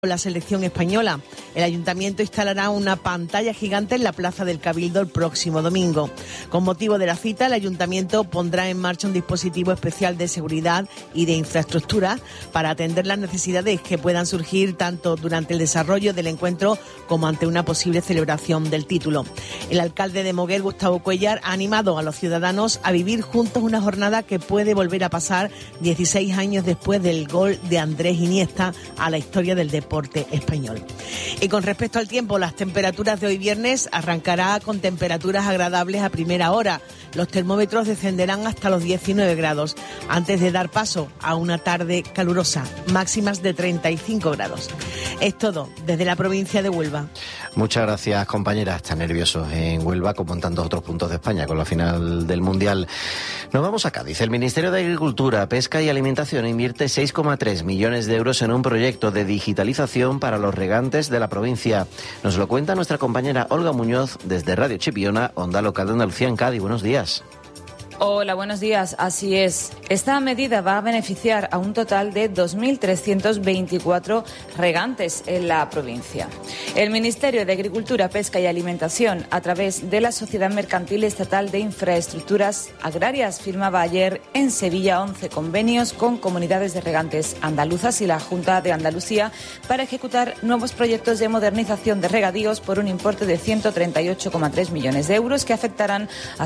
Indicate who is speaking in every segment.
Speaker 1: la selección española. El ayuntamiento instalará una pantalla gigante en la Plaza del Cabildo el próximo domingo. Con motivo de la cita, el ayuntamiento pondrá en marcha un dispositivo especial de seguridad y de infraestructura para atender las necesidades que puedan surgir tanto durante el desarrollo del encuentro como ante una posible celebración del título. El alcalde de Moguer, Gustavo Cuéllar, ha animado a los ciudadanos a vivir juntos una jornada que puede volver a pasar 16 años después del gol de Andrés Iniesta a la historia del deporte español. Y con respecto al tiempo, las temperaturas de hoy viernes arrancará con temperaturas agradables a primera hora. Los termómetros descenderán hasta los 19 grados, antes de dar paso a una tarde calurosa, máximas de 35 grados. Es todo desde la provincia de Huelva.
Speaker 2: Muchas gracias, compañera. Está nervioso en Huelva, como en tantos otros puntos de España, con la final del Mundial. Nos vamos a Cádiz. El Ministerio de Agricultura, Pesca y Alimentación invierte 6,3 millones de euros en un proyecto de digitalización para los regantes de la provincia. Nos lo cuenta nuestra compañera Olga Muñoz desde Radio Chipiona, Onda Local de Andalucía en Cádiz. Buenos días.
Speaker 3: Hola, buenos días. Así es. Esta medida va a beneficiar a un total de 2.324 regantes en la provincia. El Ministerio de Agricultura, Pesca y Alimentación, a través de la Sociedad Mercantil Estatal de Infraestructuras Agrarias, firmaba ayer en Sevilla 11 convenios con comunidades de regantes andaluzas y la Junta de Andalucía para ejecutar nuevos proyectos de modernización de regadíos por un importe de 138,3 millones de euros que afectarán a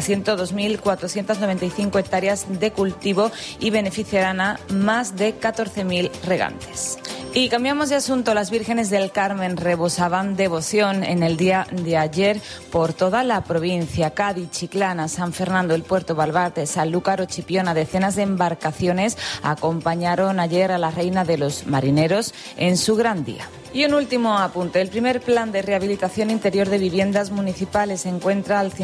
Speaker 3: 102.495 hectáreas de cultivo y beneficiarán a más de 14.000 regantes. Y cambiamos de asunto. Las vírgenes del Carmen rebosaban devoción en el día de ayer por toda la provincia. Cádiz, Chiclana, San Fernando, el Puerto Balbarte, Sanlúcar o Chipiona. Decenas de embarcaciones acompañaron ayer a la Reina de los Marineros en su gran día. Y un último apunte. El primer plan de rehabilitación interior de viviendas municipales se encuentra al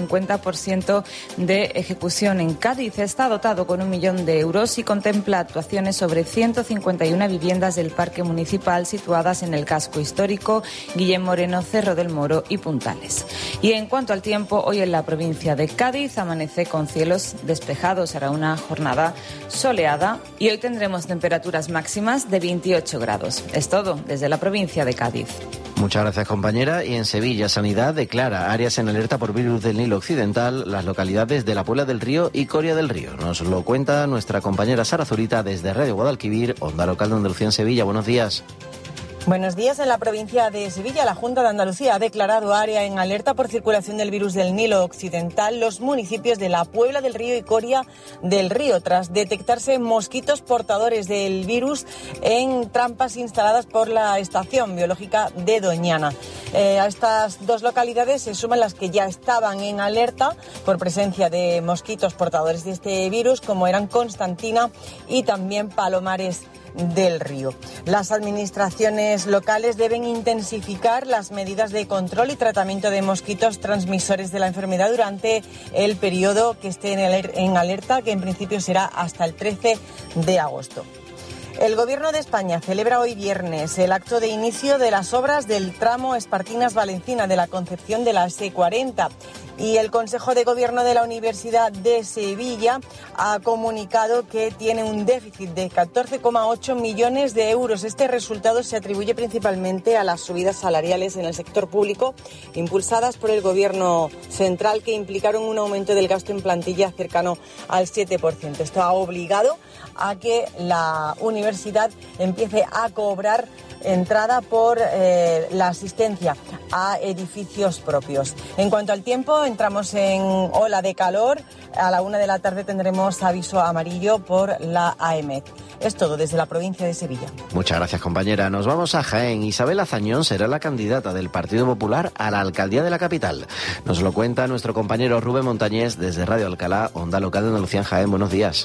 Speaker 3: 50% de ejecución en Cádiz. Está dotado con 1 millón de euros y contempla actuaciones sobre 151 viviendas del parque municipal situadas en el casco histórico, Guillem Moreno, Cerro del Moro y Puntales. Y en cuanto al tiempo, hoy en la provincia de Cádiz amanece con cielos despejados. Será una jornada soleada y hoy tendremos temperaturas máximas de 28 grados. Es todo desde la provincia de Cádiz.
Speaker 2: Muchas gracias, compañera. Y en Sevilla, Sanidad declara áreas en alerta por virus del Nilo Occidental, las localidades de La Puebla del Río y Coria del Río. Nos lo cuenta nuestra compañera Sara Zurita desde Radio Guadalquivir, Onda Local de Andalucía en Sevilla. Buenos días.
Speaker 4: Buenos días. En la provincia de Sevilla, la Junta de Andalucía ha declarado área en alerta por circulación del virus del Nilo Occidental los municipios de La Puebla del Río y Coria del Río, tras detectarse mosquitos portadores del virus en trampas instaladas por la Estación Biológica de Doñana. A estas dos localidades se suman las que ya estaban en alerta por presencia de mosquitos portadores de este virus, como eran Constantina y también Palomares del Río. Las administraciones locales deben intensificar las medidas de control y tratamiento de mosquitos transmisores de la enfermedad durante el periodo que esté en alerta, que en principio será hasta el 13 de agosto. El Gobierno de España celebra hoy viernes el acto de inicio de las obras del tramo Espartinas-Valencina de la Concepción de la S40 y el Consejo de Gobierno de la Universidad de Sevilla ha comunicado que tiene un déficit de 14,8 millones de euros. Este resultado se atribuye principalmente a las subidas salariales en el sector público impulsadas por el Gobierno central, que implicaron un aumento del gasto en plantilla cercano al 7%. Esto ha obligado a que la universidad empiece a cobrar entrada por la asistencia a edificios propios. En cuanto al tiempo, entramos en ola de calor. A la 1 de la tarde tendremos aviso amarillo por la AEMET. Es todo desde la provincia de Sevilla.
Speaker 2: Muchas gracias, compañera. Nos vamos a Jaén. Isabel Azañón será la candidata del Partido Popular a la alcaldía de la capital. Nos lo cuenta nuestro compañero Rubén Montañés desde Radio Alcalá, Onda Local de Andalucía en Jaén. Buenos días.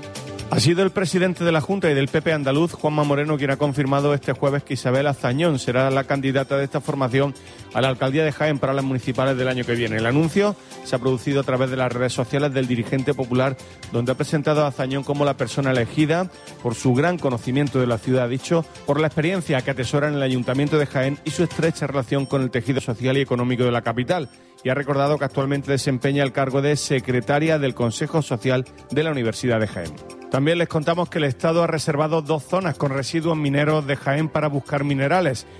Speaker 5: Ha sido el presidente de la Junta y del PP andaluz, Juanma Moreno, quien ha confirmado este jueves que Isabel Azañón será la candidata de esta formación a la alcaldía de Jaén para las municipales del año que viene. El anuncio se ha producido a través de las redes sociales del dirigente popular, donde ha presentado a Azañón como la persona elegida por su gran conocimiento de la ciudad, dicho, por la experiencia que atesora en el Ayuntamiento de Jaén y su estrecha relación con el tejido social y económico de la capital. y ha recordado que actualmente desempeña el cargo de secretaria del Consejo Social de la Universidad de Jaén. También les contamos que el Estado ha reservado 2 zonas con residuos mineros de Jaén para buscar minerales.